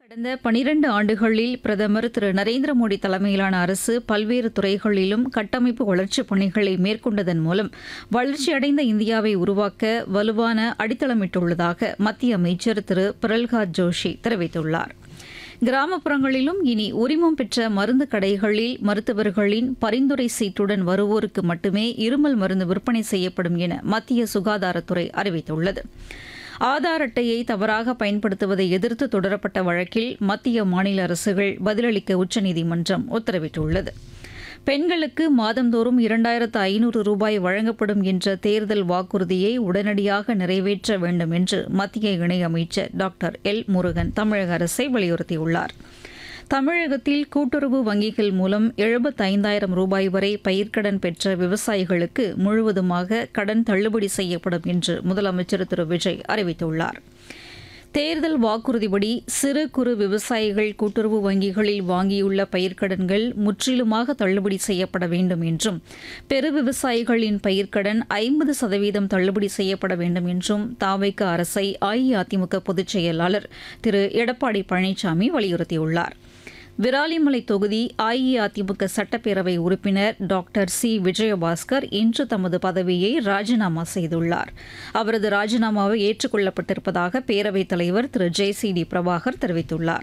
கடந்த 12 ஆண்டுகளில் பிரதமர் திரு நரேந்திர மோடி தலைமையிலான அரசு பல்வேறு துறைகளிலும் கட்டமைப்பு வளர்ச்சிப் பணிகளை மேற்கொண்டதன் மூலம் வளர்ச்சியடைந்த இந்தியாவை உருவாக்க வலுவான அடித்தளமிட்டுள்ளதாக மத்திய அமைச்சர் திரு பிரல்ஹாத் ஜோஷி தெரிவித்துள்ளார். கிராமப்புறங்களிலும் இனி உரிமம் பெற்ற மருந்து கடைகளில் மருத்துவர்களின் பரிந்துரை சீட்டுடன் வருவோருக்கு மட்டுமே இருமல் மருந்து விற்பனை செய்யப்படும் என மத்திய சுகாதாரத்துறை அறிவித்துள்ளது. ஆதார் அட்டையை தவறாக பயன்படுத்துவதை எதிர்த்து தொடரப்பட்ட வழக்கில் மத்திய மாநில அரசுகள் பதிலளிக்க உச்சநீதிமன்றம் உத்தரவிட்டுள்ளது. பெண்களுக்கு மாதந்தோறும் 2500 ரூபாய் வழங்கப்படும் என்ற தேர்தல் வாக்குறுதியை உடனடியாக நிறைவேற்ற வேண்டும் என்று மத்திய இணையமைச்சர் டாக்டர் எல் முருகன் தமிழக அரசை வலியுறுத்தியுள்ளார். தமிழகத்தில் கூட்டுறவு வங்கிகள் மூலம் 75,000 ரூபாய் வரை பயிர்க்கடன் பெற்ற விவசாயிகளுக்கு முழுவதுமாக கடன் தள்ளுபடி செய்யப்படும் என்று முதலமைச்சர் திரு விஜய் அறிவித்துள்ளார். தேர்தல் வாக்குறுதிப்படி சிறு குறு விவசாயிகள் கூட்டுறவு வங்கிகளில் வாங்கியுள்ள பயிர்க்கடன்கள் முற்றிலுமாக தள்ளுபடி செய்யப்பட வேண்டும் என்றும் பெரு விவசாயிகளின் பயிர்க்கடன் 50% தள்ளுபடி செய்யப்பட வேண்டும் என்றும் தாவேக அரசை அஇஅதிமுக பொதுச் செயலாளர் திரு எடப்பாடி பழனிசாமி வலியுறுத்தியுள்ளார். விராலிமலை தொகுதி அஇஅதிமுக சட்டப்பேரவை உறுப்பினர் டாக்டர் சி விஜயபாஸ்கர் இன்று தமது பதவியை ராஜினாமா செய்துள்ளார். அவரது ராஜினாமாவை ஏற்றுக்கொள்ளப்பட்டிருப்பதாக பேரவைத் தலைவர் திரு ஜே.சி.டி. பிரபாகர் தெரிவித்துள்ளார்.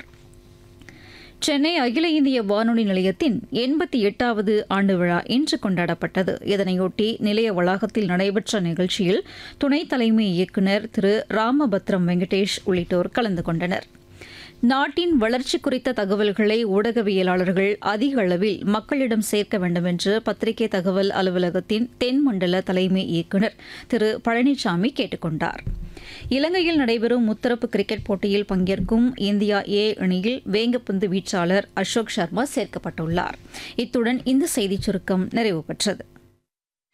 சென்னை அகில இந்திய வானொலி நிலையத்தின் 88வது ஆண்டு விழா இன்று கொண்டாடப்பட்டது. இதனையொட்டி நிலைய வளாகத்தில் நடைபெற்ற நிகழ்ச்சியில் துணைத் தலைமை இயக்குநர் திரு ராமபத்ரம் வெங்கடேஷ் உள்ளிட்டோர் கலந்து கொண்டனர். நாட்டின் வளர்ச்சி குறித்த தகவல்களை ஊடகவியலாளர்கள் அதிக அளவில் மக்களிடம் சேர்க்க வேண்டும் என்று பத்திரிகை தகவல் அலுவலகத்தின் தென்மண்டல தலைமை இயக்குநர் திரு பழனிசாமி கேட்டுக் கொண்டார். இலங்கையில் நடைபெறும் முத்தரப்பு கிரிக்கெட் போட்டியில் பங்கேற்கும் இந்தியா ஏ அணியில் வேங்கப்பந்து வீச்சாளர் அசோக் சர்மா சேர்க்கப்பட்டுள்ளார். இத்துடன் இந்த செய்திச் சுருக்கம் நிறைவு பெற்றது.